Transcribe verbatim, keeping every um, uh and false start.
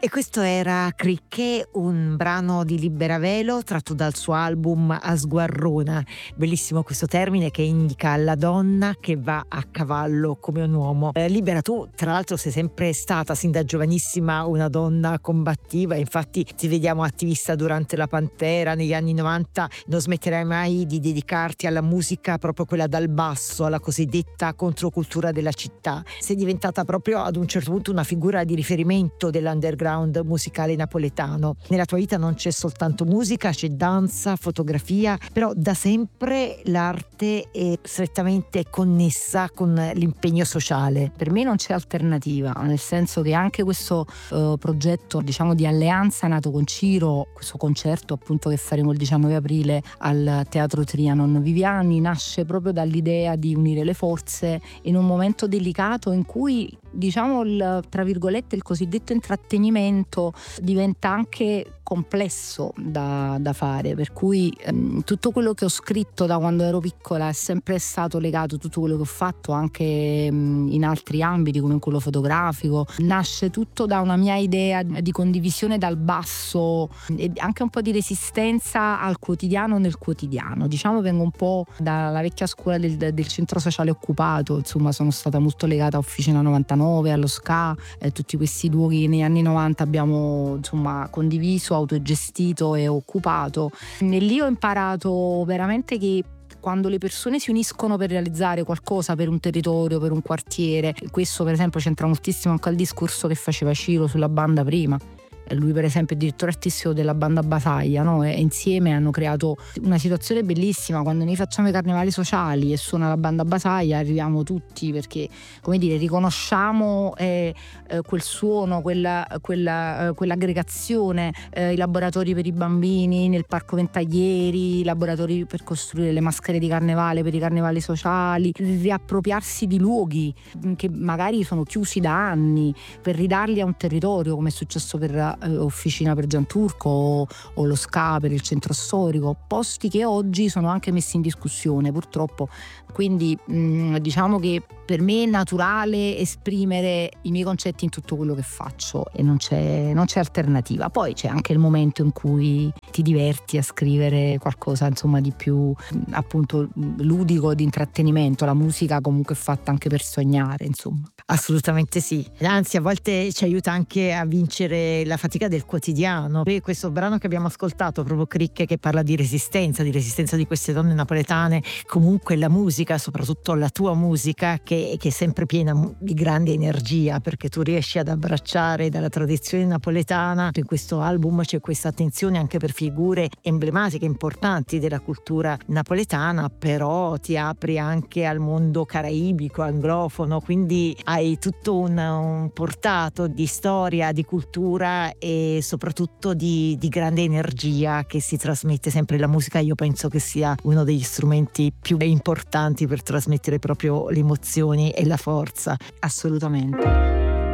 E questo era Cricche, un brano di Libera Velo tratto dal suo album A Sguarrona. Bellissimo questo termine che indica la donna che va a cavallo come un uomo. Eh, Libera, tu tra l'altro sei sempre stata sin da giovanissima una donna combattiva, infatti ti vediamo attivista durante la Pantera negli anni novanta. Non smetterai mai di dedicarti alla musica, proprio quella dal basso, alla cosiddetta controcultura della città. Sei diventata proprio ad un certo punto una figura di riferimento dell'underground musicale napoletano. Nella tua vita non c'è soltanto musica, c'è danza, fotografia, però da sempre l'arte è strettamente connessa con l'impegno sociale. Per me non c'è alternativa, nel senso che anche questo uh, progetto, diciamo, di alleanza nato con Ciro, questo concerto appunto che faremo il diciannove aprile al Teatro Trianon Viviani, nasce proprio dall'idea di unire le forze in un momento delicato in cui, diciamo, il, tra virgolette, il cosiddetto intrattenimento diventa anche complesso da, da fare, per cui ehm, tutto quello che ho scritto da quando ero piccola è sempre stato legato, tutto quello che ho fatto anche ehm, in altri ambiti come in quello fotografico, nasce tutto da una mia idea di condivisione dal basso e anche un po' di resistenza al quotidiano nel quotidiano. Diciamo, vengo un po' dalla vecchia scuola del, del centro sociale occupato, insomma sono stata molto legata a Officina novantanove, allo S C A, eh, tutti questi luoghi che negli anni novanta abbiamo insomma condiviso, autogestito e occupato. E lì ho imparato veramente che quando le persone si uniscono per realizzare qualcosa per un territorio, per un quartiere, questo per esempio c'entra moltissimo anche al discorso che faceva Ciro sulla banda prima. Lui per esempio è direttore artistico della banda Basaglia, no? E insieme hanno creato una situazione bellissima. Quando noi facciamo i carnevali sociali e suona la banda Basaglia arriviamo tutti, perché come dire, riconosciamo eh, eh, quel suono, quella, quella, eh, quell'aggregazione, eh, i laboratori per i bambini nel Parco Ventaglieri, i laboratori per costruire le maschere di carnevale per i carnevali sociali, riappropriarsi di luoghi che magari sono chiusi da anni per ridarli a un territorio, come è successo per Officina per Gianturco o, o lo S C A per il centro storico, posti che oggi sono anche messi in discussione purtroppo. Quindi mh, diciamo che per me è naturale esprimere i miei concetti in tutto quello che faccio e non c'è, non c'è alternativa. Poi c'è anche il momento in cui ti diverti a scrivere qualcosa insomma di più appunto ludico, di intrattenimento. La musica comunque è fatta anche per sognare, insomma. Assolutamente sì, anzi a volte ci aiuta anche a vincere la fatica del quotidiano. E questo brano che abbiamo ascoltato, proprio Cricche, che parla di resistenza, di resistenza di queste donne napoletane, comunque la musica, soprattutto la tua musica, che, che è sempre piena di grande energia, perché tu riesci ad abbracciare dalla tradizione napoletana. In questo album c'è questa attenzione anche per figure emblematiche, importanti della cultura napoletana, però ti apri anche al mondo caraibico, anglofono, quindi hai tutto un, un portato di storia, di cultura e soprattutto di, di grande energia che si trasmette sempre. La musica io penso che sia uno degli strumenti più importanti per trasmettere proprio le emozioni e la forza. Assolutamente.